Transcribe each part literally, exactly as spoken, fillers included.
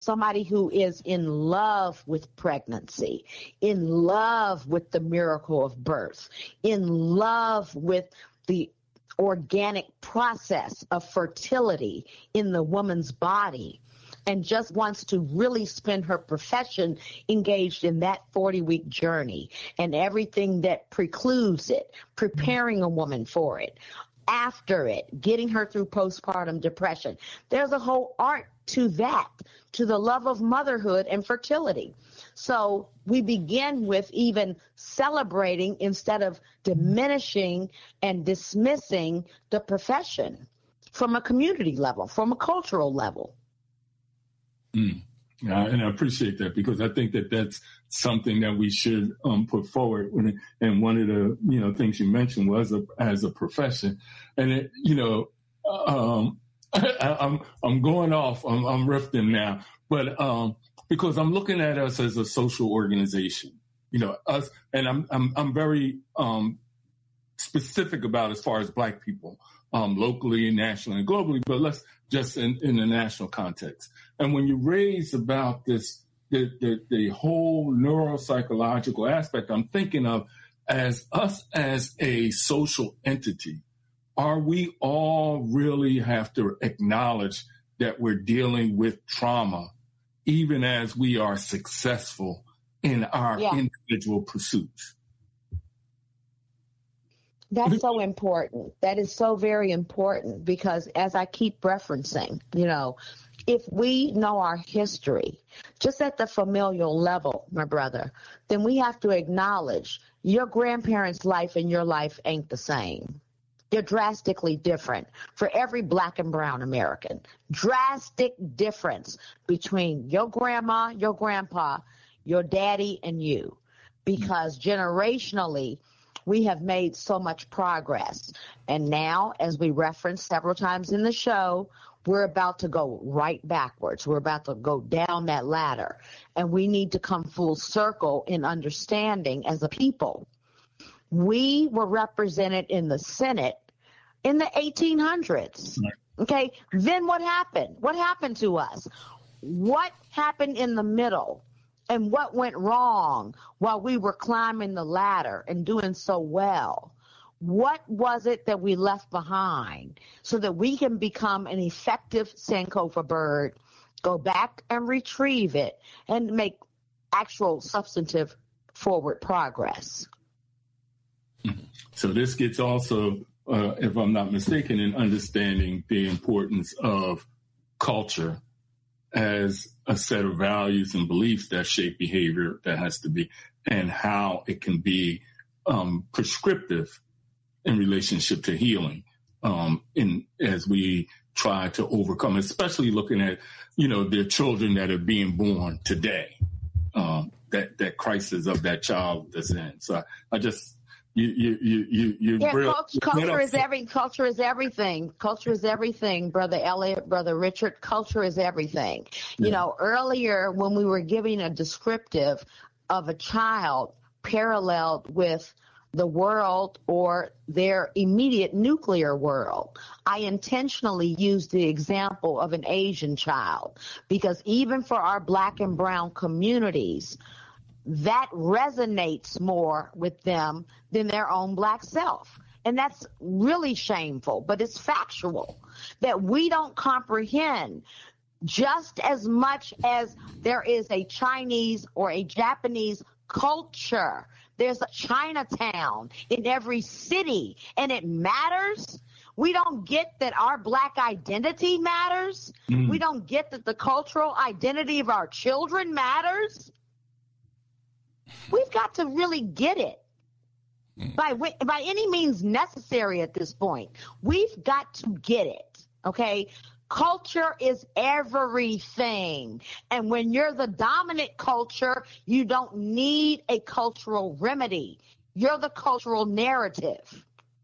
somebody who is in love with pregnancy, in love with the miracle of birth, in love with the organic process of fertility in the woman's body, and just wants to really spend her profession engaged in that forty-week journey and everything that precludes it, preparing a woman for it, after it, getting her through postpartum depression. There's a whole art to that, to the love of motherhood and fertility. So we begin with even celebrating instead of diminishing and dismissing the profession from a community level, from a cultural level. Mm. Yeah, and I appreciate that, because I think that that's something that we should um, put forward. When, and one of the you know things you mentioned was a, as a profession, and it, you know um, I, I'm I'm going off, I'm, I'm riffing now, but um, because I'm looking at us as a social organization, you know us, and I'm I'm I'm very um, specific about as far as Black people, um, locally, nationally, and globally, but let's just in, in the national context. And when you raise about this, the, the, the whole neuropsychological aspect, I'm thinking of as us as a social entity, are we all really have to acknowledge that we're dealing with trauma, even as we are successful in our yeah. individual pursuits? That's so important. That is so very important, because as I keep referencing, you know, if we know our history, just at the familial level, my brother, then we have to acknowledge your grandparents' life and your life ain't the same. They're drastically different for every Black and brown American. Drastic difference between your grandma, your grandpa, your daddy, and you, because generationally, we have made so much progress. And now, as we referenced several times in the show, we're about to go right backwards. We're about to go down that ladder. And we need to come full circle in understanding as a people. We were represented in the Senate in the eighteen hundreds. Okay, then what happened? What happened to us? What happened in the middle? And what went wrong while we were climbing the ladder and doing so well? What was it that we left behind so that we can become an effective Sankofa bird, go back and retrieve it, and make actual substantive forward progress? So this gets also, uh, if I'm not mistaken, in understanding the importance of culture as a set of values and beliefs that shape behavior that has to be, and how it can be um, prescriptive in relationship to healing, um, in as we try to overcome, especially looking at, you know, their children that are being born today, um, that, that crisis of that child that's in. So I, I just, You, you, you, you, you yeah, real, culture, culture is every culture is everything. Culture is everything, Brother Elliot, Brother Richard. Culture is everything. Yeah. You know, earlier when we were giving a descriptive of a child paralleled with the world or their immediate nuclear world, I intentionally used the example of an Asian child, because even for our Black and brown communities, that resonates more with them than their own Black self. And that's really shameful, but it's factual that we don't comprehend just as much as there is a Chinese or a Japanese culture. There's a Chinatown in every city, and it matters. We don't get that our Black identity matters. Mm. We don't get that the cultural identity of our children matters. We've got to really get it by by any means necessary at this point. We've got to get it, okay? Culture is everything. And when you're the dominant culture, you don't need a cultural remedy. You're the cultural narrative.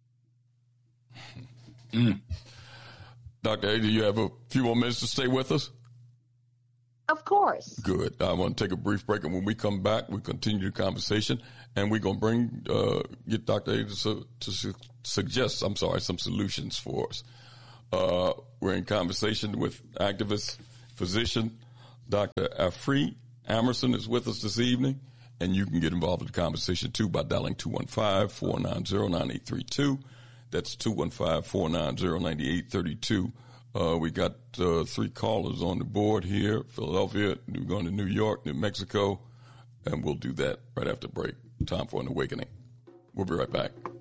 Mm. Doctor A, do you have a few more minutes to stay with us? Of course. Good. I want to take a brief break, and when we come back, we continue the conversation, and we're going to bring, uh, get Doctor A to, su- to su- suggest, I'm sorry, some solutions for us. Uh, we're in conversation with activist, physician, Doctor Afri Amerson is with us this evening, and you can get involved in the conversation, too, by dialing two one five, four nine zero, nine eight three two. That's two one five, four nine zero, nine eight three two. Uh, we got uh, three callers on the board here, Philadelphia, we're going to New York, New Mexico, and we'll do that right after break. Time for an awakening. We'll be right back.